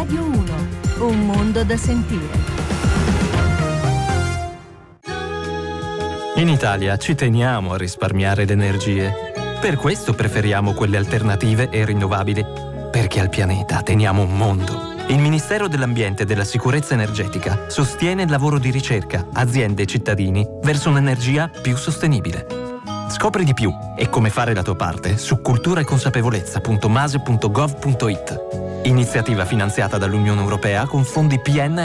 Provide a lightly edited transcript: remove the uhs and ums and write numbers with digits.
Radio 1, un mondo da sentire. In Italia ci teniamo a risparmiare le energie. Per questo preferiamo quelle alternative e rinnovabili. Perché al pianeta teniamo un mondo. Il Ministero dell'Ambiente e della Sicurezza Energetica sostiene il lavoro di ricerca, aziende e cittadini verso un'energia più sostenibile. Scopri di più e come fare la tua parte su culturaeconsapevolezza.mase.gov.it. Iniziativa finanziata dall'Unione Europea con fondi PNRR.